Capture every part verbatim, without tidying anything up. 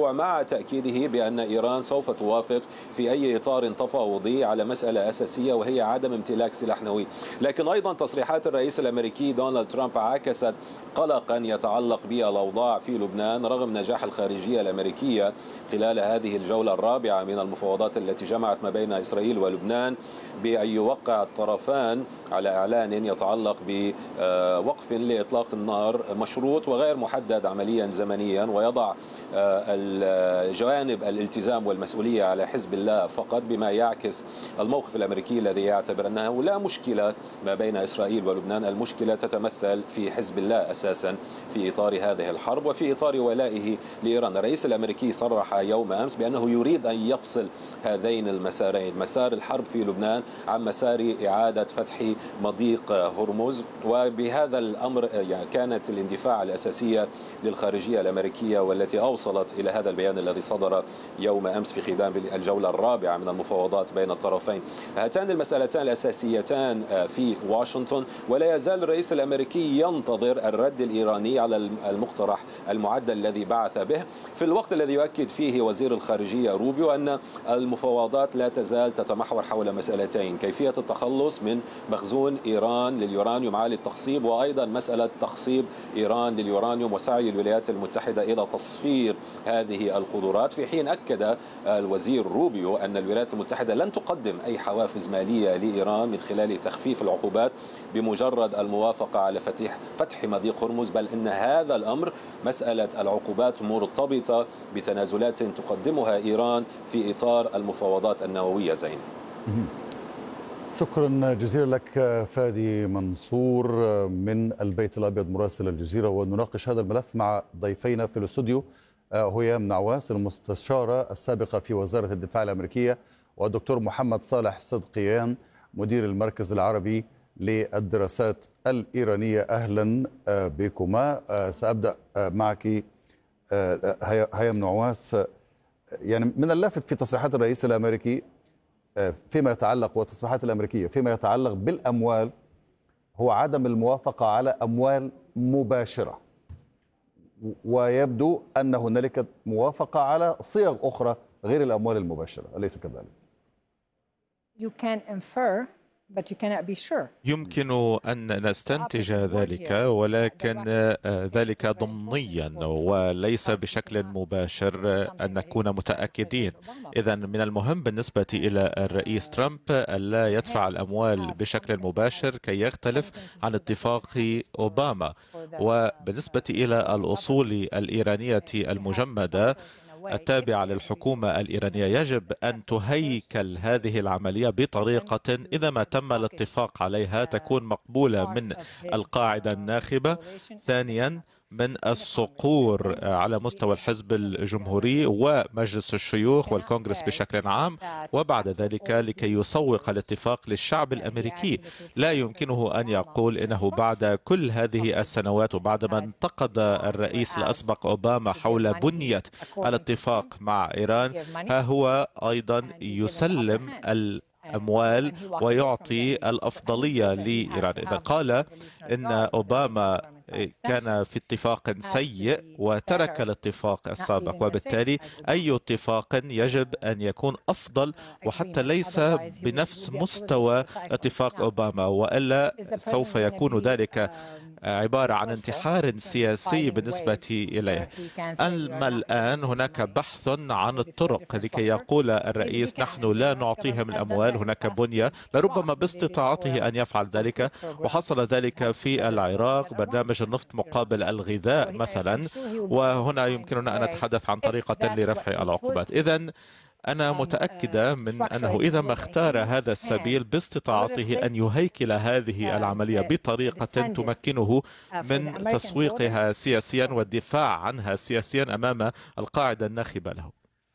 ومع تأكيده بأن إيران سوف توافق في أي إطار تفاوضي على مسألة أساسية وهي عدم امتلاك سلاح نووي. لكن أيضا تصريحات الرئيس الأمريكي دونالد ترامب عكست قلقا يتعلق بالأوضاع في لبنان رغم نجاح الخارجية الأمريكية خلال هذه الجولة الرابعة من المفاوضات التي جمعت ما بين إسرائيل ولبنان بأن يوقع الطرفان على إعلان يتعلق بوقف لإطلاق النار مشروط وغير محدد عمليا زمنيا، ويضع الجوانب الالتزام والمسؤولية على حزب الله فقط، بما يعكس الموقف الأمريكي الذي يعتبر أنه لا مشكلة ما بين إسرائيل ولبنان، المشكلة تتمثل في حزب الله أساسا في إطار هذه الحرب وفي إطار ولائه لإيران. الرئيس الأمريكي صرح يوم أمس بأنه يريد أن يفصل هذين المسارين، مسار الحرب في لبنان عن مسار إعادة فتح مضيق هرمز، وبهذا الأمر يعني كانت الاندفاع الأساسية للخارجية الأمريكية والتي أوصلت إلى هذا البيان الذي صدر يوم أمس في ختام الجولة الرابعة من المفاوضات بين الطرفين. هاتان المسألتان الأساسيتان في واشنطن، ولا يزال الرئيس الأمريكي ينتظر الرد الإيراني على المقترح المعدل الذي بعث به، في الوقت الذي يؤكد فيه وزير الخارجية روبيو أن المفاوضات لا تزال تتمحور حول مسألتين: كيفية التخلص من مخزون إيران لليورانيوم عالي التخصيب، وأيضا مسألة تخصيب إيران لليورانيوم وسعي الولايات المتحدة إلى تصفير هذه القدرات، في حين أكد الوزير روبيو أن الولايات المتحدة لن تقدم أي حوافز مالية لإيران من خلال تخفيف العقوبات بمجرد الموافقة على فتح فتح مضيق هرمز، بل إن هذا الأمر مسألة العقوبات مرتبطة بتنازلات تقدمها إيران في إطار المفاوضات النووية. زين، شكرا جزيلا لك فادي منصور من البيت الأبيض مراسل الجزيرة. ونناقش هذا الملف مع ضيفينا في الاستوديو هيام نعواس المستشارة السابقة في وزارة الدفاع الأمريكية، والدكتور محمد صالح صدقيان مدير المركز العربي للدراسات الإيرانية. أهلا بكما. سأبدأ معك هيام نعواس. يعني من اللافت في تصريحات الرئيس الأمريكي فيما يتعلق والتصريحات الأمريكية فيما يتعلق بالأموال هو عدم الموافقة على أموال مباشرة، ويبدو أن هنالك موافقة على صيغ أخرى غير الأموال المباشرة، أليس كذلك؟ You can infer but you cannot be sure. يمكن أن نستنتج ذلك، ولكن ذلك ضمنيا وليس بشكل مباشر أن نكون متأكدين. إذا من المهم بالنسبة إلى الرئيس ترامب ألا يدفع الأموال بشكل مباشر كي يختلف عن اتفاق أوباما. وبالنسبة إلى الأصول الإيرانية المجمدة التابعة للحكومة الإيرانية يجب أن تهيكل هذه العملية بطريقة إذا ما تم الاتفاق عليها تكون مقبولة من القاعدة الناخبة، ثانيا من الصقور على مستوى الحزب الجمهوري ومجلس الشيوخ والكونغرس بشكل عام، وبعد ذلك لكي يسوق الاتفاق للشعب الأمريكي. لا يمكنه أن يقول إنه بعد كل هذه السنوات وبعد ما انتقد الرئيس الأسبق أوباما حول بنية الاتفاق مع إيران، ها هو أيضا يسلم الأموال ويعطي الأفضلية لإيران. إذا قال إن أوباما كان في اتفاق سيء وترك الاتفاق السابق، وبالتالي أي اتفاق يجب أن يكون أفضل وحتى ليس بنفس مستوى اتفاق أوباما، وإلا سوف يكون ذلك عبارة عن انتحار سياسي بالنسبة إليه. أما الآن هناك بحث عن الطرق لكي يقول الرئيس نحن لا نعطيهم الأموال، هناك بنية لربما باستطاعته أن يفعل ذلك، وحصل ذلك في العراق، برنامج النفط مقابل الغذاء مثلا، وهنا يمكننا أن نتحدث عن طريقة لرفع العقوبات. إذن أنا متأكدة من أنه إذا ما اختار هذا السبيل باستطاعته أن يهيكل هذه العملية بطريقة تمكنه من تسويقها سياسيا والدفاع عنها سياسيا أمام القاعدة الناخبة له.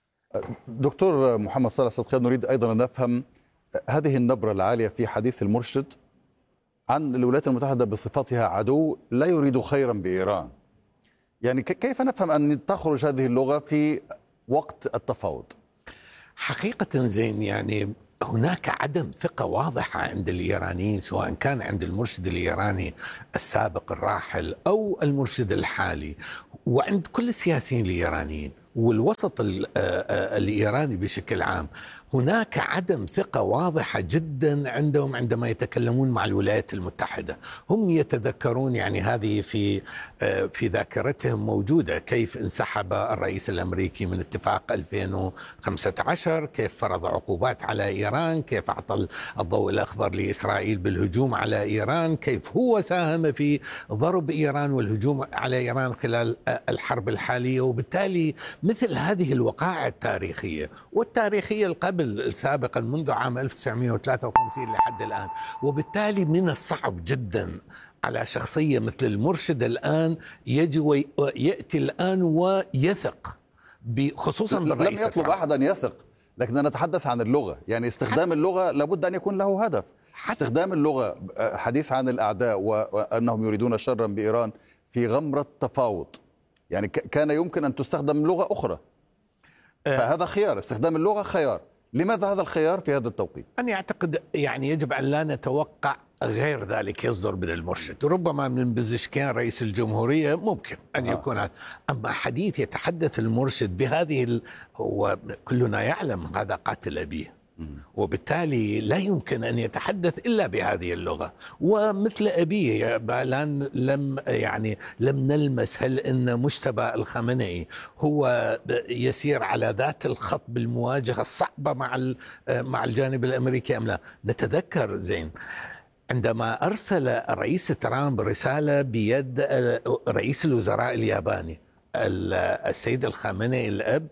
دكتور محمد صالح صدقيان، نريد أيضا أن نفهم هذه النبرة العالية في حديث المرشد عن الولايات المتحدة بصفتها عدو لا يريد خيرا بإيران. يعني كيف نفهم أن تخرج هذه اللغة في وقت التفاوض؟ حقيقة زين، يعني هناك عدم ثقة واضحة عند الإيرانيين، سواء كان عند المرشد الإيراني السابق الراحل أو المرشد الحالي، وعند كل السياسيين الإيرانيين. والوسط الإيراني بشكل عام هناك عدم ثقة واضحة جدا عندهم عندما يتكلمون مع الولايات المتحدة. هم يتذكرون، يعني هذه في في ذاكرتهم موجودة، كيف انسحب الرئيس الأمريكي من اتفاق ألفين وخمسة عشر، كيف فرض عقوبات على إيران، كيف أعطى الضوء الأخضر لإسرائيل بالهجوم على إيران، كيف هو ساهم في ضرب إيران والهجوم على إيران خلال الحرب الحالية. وبالتالي مثل هذه الوقائع التاريخية والتاريخية القبل السابقا منذ عام ألف وتسعمئة وثلاثة وخمسين لحد الآن، وبالتالي من الصعب جدا على شخصية مثل المرشد الآن يجي ويأتي الآن ويثق، خصوصا بالرئيس. لم يطلب أحد أن يثق، لكن نتحدث عن اللغة، يعني استخدام اللغة لابد أن يكون له هدف. استخدام اللغة، حديث عن الأعداء وأنهم يريدون شرا بإيران في غمرة تفاوض، يعني كان يمكن أن تستخدم لغة أخرى، فهذا خيار، استخدام اللغة خيار. لماذا هذا الخيار في هذا التوقيت؟ أنا أعتقد يعني يجب أن لا نتوقع غير ذلك يصدر من المرشد. ربما من بزشكيان رئيس الجمهورية ممكن أن يكون آه. أما حديث يتحدث المرشد بهذه ال... وكلنا يعلم هذا قاتل أبيه، وبالتالي لا يمكن أن يتحدث إلا بهذه اللغة. ومثل أبيه الآن لم يعني لم نلمس هل أن مجتبى الخامنئي هو يسير على ذات الخط بالمواجهة الصعبة مع مع الجانب الأمريكي أم لا. نتذكر زين عندما أرسل الرئيس ترامب رسالة بيد رئيس الوزراء الياباني السيد الخامنئي الأب،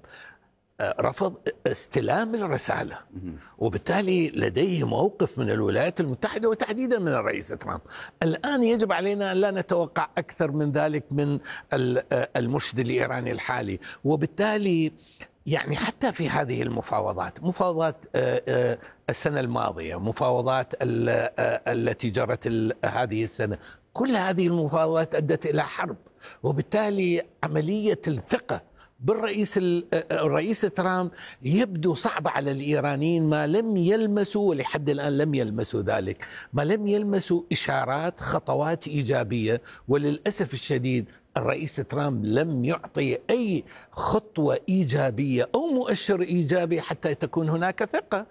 رفض استلام الرسالة، وبالتالي لديه موقف من الولايات المتحدة وتحديدا من الرئيس ترامب. الآن يجب علينا أن لا نتوقع أكثر من ذلك من المرشد الإيراني الحالي. وبالتالي يعني حتى في هذه المفاوضات، مفاوضات السنة الماضية، مفاوضات التي جرت هذه السنة، كل هذه المفاوضات أدت إلى حرب. وبالتالي عملية الثقة بالرئيس الرئيس ترامب يبدو صعب على الإيرانيين ما لم يلمسوا، ولحد الآن لم يلمسوا ذلك، ما لم يلمسوا إشارات خطوات إيجابية. وللأسف الشديد الرئيس ترامب لم يعطي أي خطوة إيجابية أو مؤشر إيجابي حتى تكون هناك ثقة،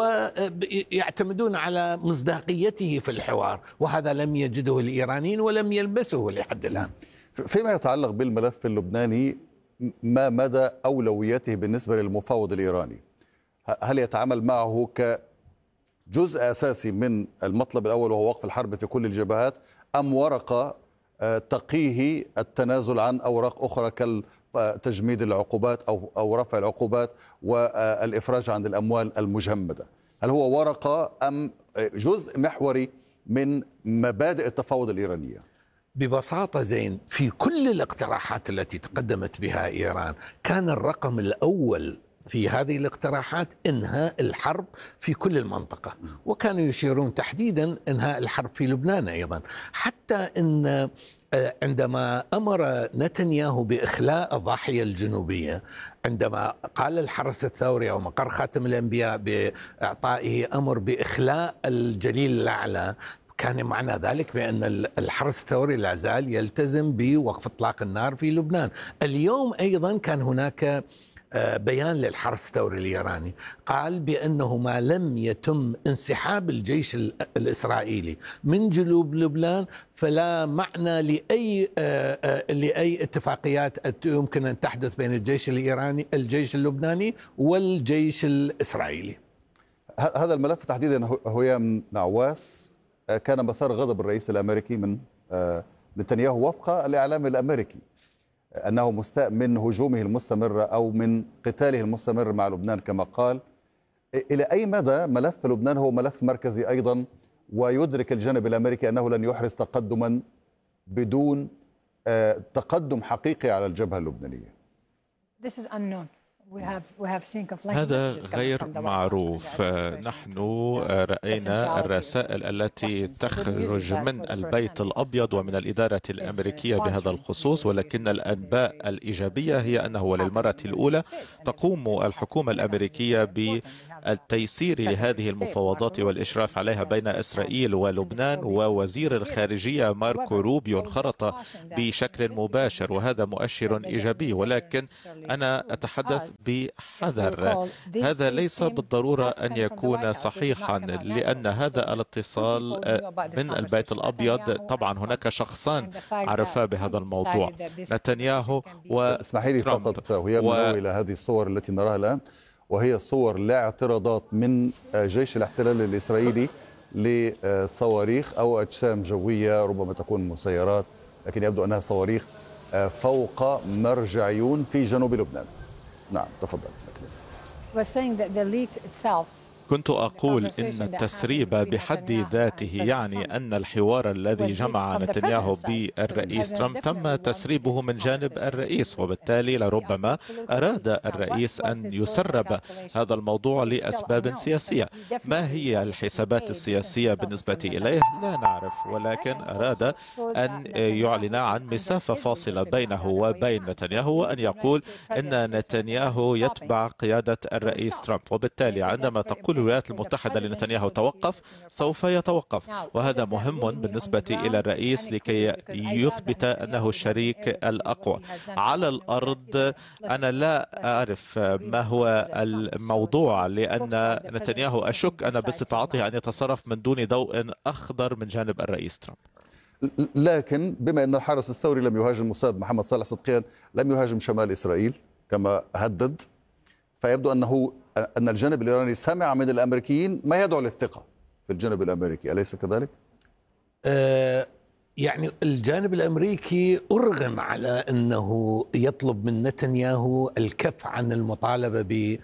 ويعتمدون على مصداقيته في الحوار، وهذا لم يجده الإيرانيين ولم يلمسه لحد الآن. فيما يتعلق بالملف اللبناني، ما مدى أولويته بالنسبة للمفاوض الإيراني؟ هل يتعامل معه كجزء أساسي من المطلب الأول وهو وقف الحرب في كل الجبهات، أم ورقة تقيه التنازل عن أوراق أخرى كتجميد العقوبات أو أو رفع العقوبات والإفراج عن الأموال المجمدة؟ هل هو ورقة أم جزء محوري من مبادئ التفاوض الإيرانية؟ ببساطة زين، في كل الاقتراحات التي تقدمت بها إيران كان الرقم الأول في هذه الاقتراحات إنهاء الحرب في كل المنطقة، وكانوا يشيرون تحديدا إنهاء الحرب في لبنان أيضا. حتى إن عندما أمر نتنياهو بإخلاء الضاحية الجنوبية، عندما قال الحرس الثوري أو مقر خاتم الأنبياء بإعطائه أمر بإخلاء الجليل الأعلى، كان معنى ذلك بأن الحرس الثوري لا زال يلتزم بوقف إطلاق النار في لبنان. اليوم أيضا كان هناك بيان للحرس الثوري الإيراني قال بأنه ما لم يتم انسحاب الجيش الإسرائيلي من جنوب لبنان فلا معنى لأي لأي اتفاقيات يمكن أن تحدث بين الجيش الإيراني الجيش اللبناني والجيش الإسرائيلي. هذا الملف تحديدا هيام نعواس كان مثار غضب الرئيس الأمريكي من نتنياهو وفق الإعلام الأمريكي، أنه مستاء من هجومه المستمر أو من قتاله المستمر مع لبنان كما قال. إلى أي مدى ملف لبنان هو ملف مركزي أيضا، ويدرك الجانب الأمريكي أنه لن يحرز تقدما بدون تقدم حقيقي على الجبهة اللبنانية؟ This is unknown. هذا غير معروف. نحن رأينا الرسائل التي تخرج من البيت الأبيض ومن الإدارة الأمريكية بهذا الخصوص، ولكن الأنباء الإيجابية هي أنه للمرة الأولى تقوم الحكومة الأمريكية بالتيسير لهذه المفاوضات والإشراف عليها بين إسرائيل ولبنان، ووزير الخارجية ماركو روبيو انخرط بشكل مباشر، وهذا مؤشر إيجابي. ولكن أنا أتحدث بحذر، هذا ليس بالضرورة أن يكون صحيحا، لأن هذا الاتصال من البيت الأبيض طبعا هناك شخصان عرفا بهذا الموضوع، نتنياهو وترامب. اسمحي لي فقط وهي و... إلى هذه الصور التي نراها الآن، وهي صور لاعتراضات من جيش الاحتلال الإسرائيلي لصواريخ أو أجسام جوية ربما تكون مسيرات، لكن يبدو أنها صواريخ فوق مرجعيون في جنوب لبنان. نعم تفضل. كنت أقول إن التسريب بحد ذاته يعني أن الحوار الذي جمع نتنياهو بالرئيس ترامب تم تسريبه من جانب الرئيس، وبالتالي لربما أراد الرئيس أن يسرب هذا الموضوع لأسباب سياسية. ما هي الحسابات السياسية بالنسبة إليه لا نعرف، ولكن أراد أن يعلن عن مسافة فاصلة بينه وبين نتنياهو، وأن يقول إن نتنياهو يتبع قيادة الرئيس ترامب، وبالتالي عندما تقول الولايات المتحدة لنتنياهو توقف سوف يتوقف، وهذا مهم بالنسبة إلى الرئيس لكي يثبت أنه الشريك الأقوى. على الأرض أنا لا أعرف ما هو الموضوع، لأن نتنياهو أشك أن باستطاعته أن يتصرف من دون ضوء أخضر من جانب الرئيس ترامب. لكن بما أن الحرس الثوري لم يهاجم موساد محمد صالح صدقيان، لم يهاجم شمال إسرائيل كما هدد، فيبدو أنه أن الجانب الإيراني سمع من الأمريكيين ما يدعو للثقة في الجانب الأمريكي، أليس كذلك؟ أه يعني الجانب الأمريكي أرغم على أنه يطلب من نتنياهو الكف عن المطالبة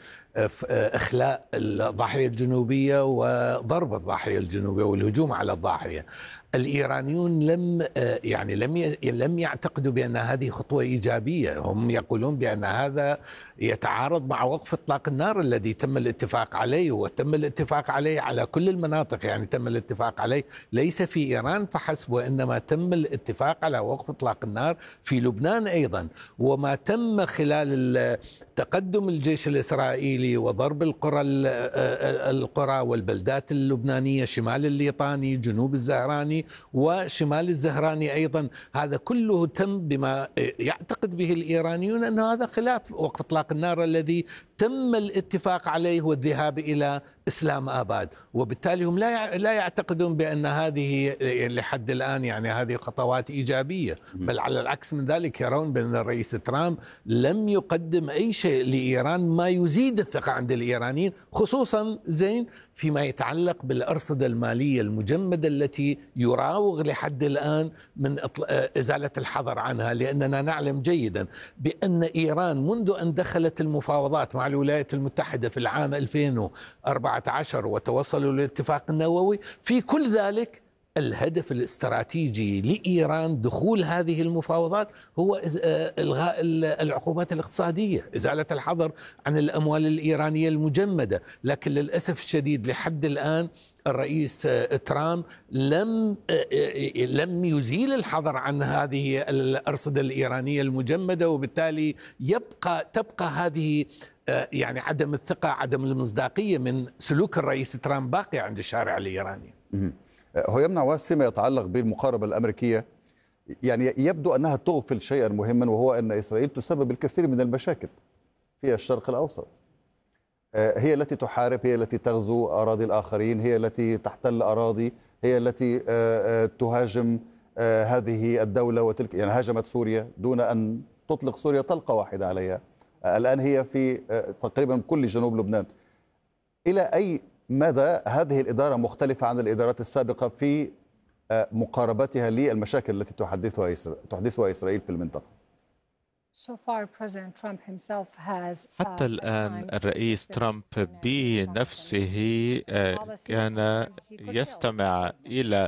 بإخلاء الضاحية الجنوبية وضرب الضاحية الجنوبية والهجوم على الضاحية. الإيرانيون لم يعني لم لم يعتقدوا بأن هذه خطوة إيجابية، هم يقولون بأن هذا يتعارض مع وقف إطلاق النار الذي تم الاتفاق عليه، وتم الاتفاق عليه على كل المناطق، يعني تم الاتفاق عليه ليس في إيران فحسب، وإنما تم الاتفاق على وقف إطلاق النار في لبنان أيضا. وما تم خلال تقدم الجيش الإسرائيلي وضرب القرى القرى والبلدات اللبنانية، شمال الليطاني، جنوب الزهراني وشمال الزهراني أيضا، هذا كله تم بما يعتقد به الإيرانيون أن هذا خلاف وقف إطلاق النار الذي تم الاتفاق عليه والذهاب إلى إسلام آباد، وبالتالي هم لا لا يعتقدون بأن هذه لحد الآن يعني هذه خطوات إيجابية، بل على العكس من ذلك يرون بأن الرئيس ترامب لم يقدم أي شيء لإيران ما يزيد الثقة عند الإيرانيين، خصوصا زين فيما يتعلق بالأرصدة المالية المجمدة التي يراوغ لحد الآن من إزالة الحظر عنها، لأننا نعلم جيدا بأن إيران منذ أن دخلت المفاوضات مع الولايات المتحدة في العام ألفين وأربعة عشر وتوصلوا للاتفاق النووي، في كل ذلك الهدف الاستراتيجي لإيران دخول هذه المفاوضات هو إلغاء العقوبات الاقتصادية، إزالة الحظر عن الأموال الإيرانية المجمدة. لكن للأسف الشديد لحد الآن الرئيس ترامب لم لم يزيل الحظر عن هذه الأرصدة الإيرانية المجمدة، وبالتالي يبقى تبقى هذه يعني عدم الثقة، عدم المصداقية من سلوك الرئيس ترامب باقي عند الشارع الإيراني. هو يمنع واسمة يتعلق بالمقاربة الأمريكية، يعني يبدو أنها تغفل شيئا مهما، وهو أن إسرائيل تسبب الكثير من المشاكل في الشرق الأوسط. هي التي تحارب، هي التي تغزو أراضي الآخرين، هي التي تحتل أراضي، هي التي تهاجم هذه الدولة وتلك، يعني هاجمت سوريا دون أن تطلق سوريا طلقة واحدة عليها. الآن هي في تقريبا كل جنوب لبنان. إلى أي مدى هذه الإدارة مختلفة عن الإدارات السابقة في مقاربتها للمشاكل التي تحدثها تحدثها إسرائيل في المنطقة؟ حتى الآن الرئيس ترامب بنفسه كان يستمع إلى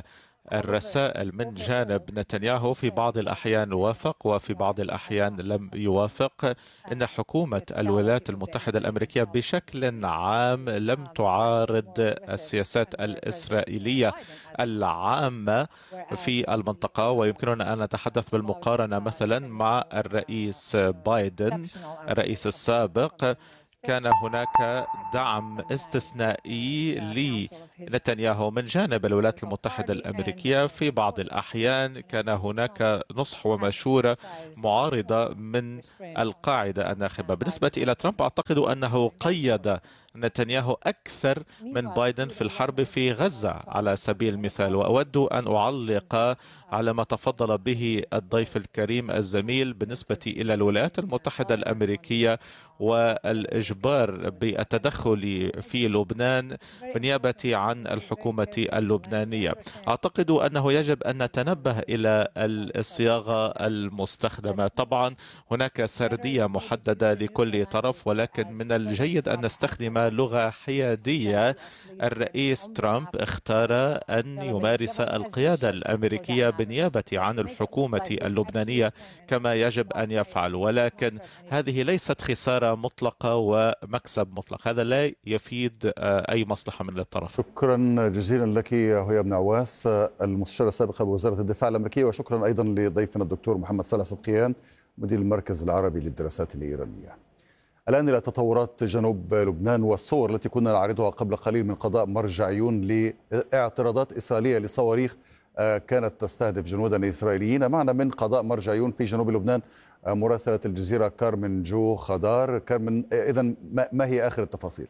الرسائل من جانب نتنياهو في بعض الأحيان وافق وفي بعض الأحيان لم يوافق. إن حكومة الولايات المتحدة الأمريكية بشكل عام لم تعارض السياسات الإسرائيلية العامة في المنطقة، ويمكننا أن نتحدث بالمقارنة مثلا مع الرئيس بايدن الرئيس السابق. كان هناك دعم استثنائي لنتنياهو من جانب الولايات المتحدة الأمريكية. في بعض الأحيان كان هناك نصح ومشورة معارضة من القاعدة الناخبة. بالنسبة إلى ترامب أعتقد أنه قيد نتنياهو أكثر من بايدن في الحرب في غزة على سبيل المثال. وأود أن أعلق على ما تفضل به الضيف الكريم الزميل بالنسبة إلى الولايات المتحدة الأمريكية والإجبار بالتدخل في لبنان بالنيابة عن الحكومة اللبنانية. أعتقد أنه يجب أن نتنبه إلى الصياغة المستخدمة. طبعا هناك سردية محددة لكل طرف، ولكن من الجيد أن نستخدم لغة حيادية. الرئيس ترامب اختار أن يمارس القيادة الأمريكية بالنيابة عن الحكومة اللبنانية كما يجب أن يفعل، ولكن هذه ليست خسارة مطلقة ومكسب مطلق. هذا لا يفيد أي مصلحة من الطرف. شكرا جزيلا لك هيام نعواس المستشارة السابقة بوزارة الدفاع الأمريكية، وشكرا أيضا لضيفنا الدكتور محمد صالح صدقيان مدير المركز العربي للدراسات الإيرانية. الآن إلى تطورات جنوب لبنان والصور التي كنا نعرضها قبل قليل من قضاء مرجع عيون لاعتراضات إسرائيلية لصواريخ كانت تستهدف جنودا إسرائيليين. معنا من قضاء مرجع عيون في جنوب لبنان مراسلة الجزيرة كارمن جو خضار. كارمن، إذن ما هي آخر التفاصيل؟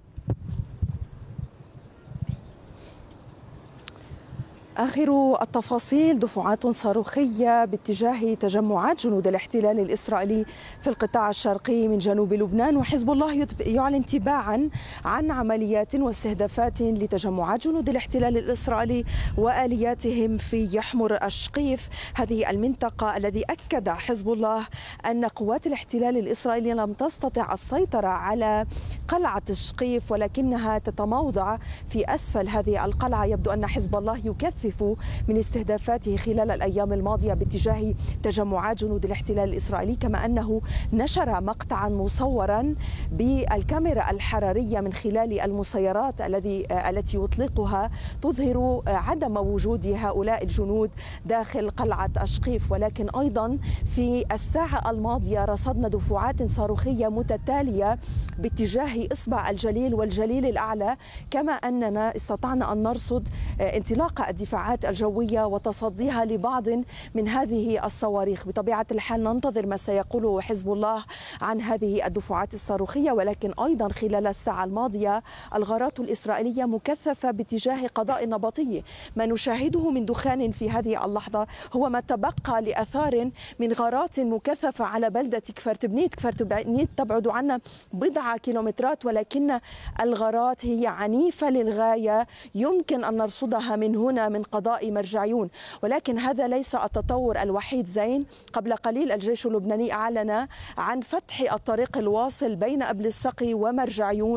آخر التفاصيل دفعات صاروخية باتجاه تجمعات جنود الاحتلال الإسرائيلي في القطاع الشرقي من جنوب لبنان، وحزب الله يعلن تباعا عن عمليات واستهدافات لتجمعات جنود الاحتلال الإسرائيلي وآلياتهم في يحمر الشقيف، هذه المنطقة الذي أكد حزب الله أن قوات الاحتلال الإسرائيلي لم تستطع السيطرة على قلعة الشقيف ولكنها تتموضع في أسفل هذه القلعة. يبدو أن حزب الله يكثف من استهدافاته خلال الأيام الماضية باتجاه تجمعات جنود الاحتلال الإسرائيلي، كما أنه نشر مقطعا مصورا بالكاميرا الحرارية من خلال المسيرات الذي التي يطلقها تظهر عدم وجود هؤلاء الجنود داخل قلعة أشقيف. ولكن أيضا في الساعة الماضية رصدنا دفعات صاروخية متتالية باتجاه إصبع الجليل والجليل الأعلى، كما أننا استطعنا أن نرصد انطلاق الدفاعات الجوية وتصديها لبعض من هذه الصواريخ. بطبيعة الحال ننتظر ما سيقوله حزب الله عن هذه الدفعات الصاروخية، ولكن أيضا خلال الساعة الماضية الغارات الإسرائيلية مكثفة باتجاه قضاء النبطية. ما نشاهده من دخان في هذه اللحظة هو ما تبقى لأثار من غارات مكثفة على بلدة كفرتبنيت. كفرتبنيت تبعد عنا بضع كيلومترات، ولكن الغارات هي عنيفة للغاية، يمكن أن نرصدها من هنا من قضاء مرجعيون. ولكن هذا ليس التطور الوحيد زين. قبل قليل الجيش اللبناني أعلن عن فتح الطريق الواصل بين أبل السقي ومرجعيون،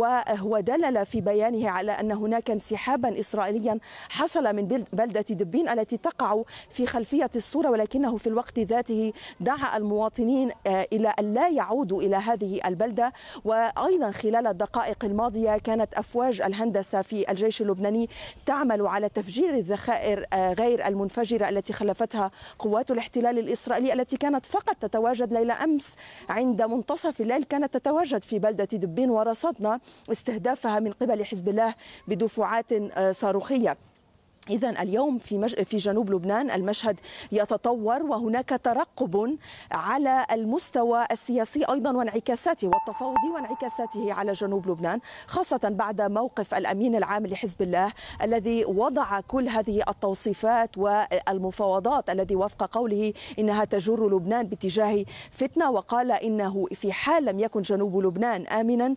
وهو دلل في بيانه على أن هناك انسحابا إسرائيليا حصل من بلدة دبين التي تقع في خلفية الصورة، ولكنه في الوقت ذاته دعا المواطنين إلى أن لا يعودوا إلى هذه البلدة. وأيضا خلال الدقائق الماضية كانت أفواج الهندسة في الجيش اللبناني تعمل على تفجير الذخائر غير المنفجرة التي خلفتها قوات الاحتلال الإسرائيلي، التي كانت فقط تتواجد ليلة أمس عند منتصف الليل، كانت تتواجد في بلدة دبين، ورصدنا استهدافها من قبل حزب الله بدفعات صاروخية. إذن اليوم في مج... في جنوب لبنان المشهد يتطور، وهناك ترقب على المستوى السياسي أيضا وانعكاساته والتفاوضي وانعكاساته على جنوب لبنان، خاصة بعد موقف الأمين العام لحزب الله الذي وضع كل هذه التوصيفات والمفاوضات الذي وفق قوله إنها تجر لبنان باتجاه فتنة، وقال إنه في حال لم يكن جنوب لبنان آمنا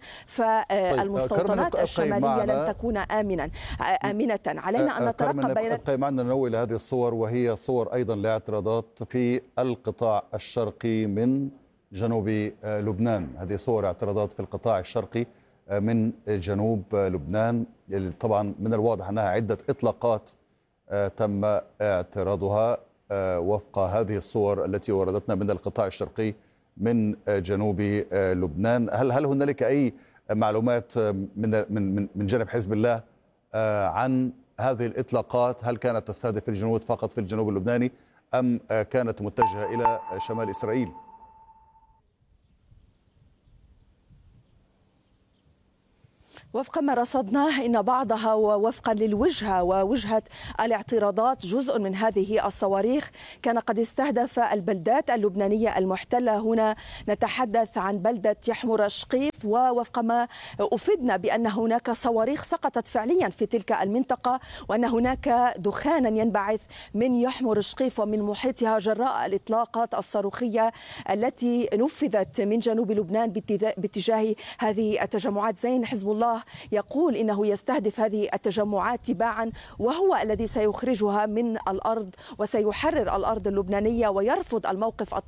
فالمستوطنات الشمالية لن تكون آمنا آمنة. علينا أن نترقب. ابقي معنا ننوه إلى هذه الصور، وهي صور أيضا لاعتراضات في القطاع الشرقي من جنوب لبنان. هذه صور اعتراضات في القطاع الشرقي من جنوب لبنان. طبعا من الواضح أنها عدة إطلاقات تم اعتراضها وفق هذه الصور التي وردتنا من القطاع الشرقي من جنوب لبنان. هل هل هنالك أي معلومات من من من جانب حزب الله عن هذه الإطلاقات؟ هل كانت تستهدف الجنود فقط في الجنوب اللبناني أم كانت متجهة إلى شمال إسرائيل؟ وفق ما رصدناه إن بعضها ووفقا للوجهة ووجهة الاعتراضات جزء من هذه الصواريخ كان قد استهدف البلدات اللبنانية المحتلة. هنا نتحدث عن بلدة يحمر شقيف، ووفق ما أفدنا بأن هناك صواريخ سقطت فعليا في تلك المنطقة، وأن هناك دخانا ينبعث من يحمر شقيف ومن محيطها جراء الإطلاقات الصاروخية التي نفذت من جنوب لبنان باتجاه هذه التجمعات. زين، حزب الله يقول إنه يستهدف هذه التجمعات تباعا، وهو الذي سيخرجها من الأرض وسيحرر الأرض اللبنانية، ويرفض الموقف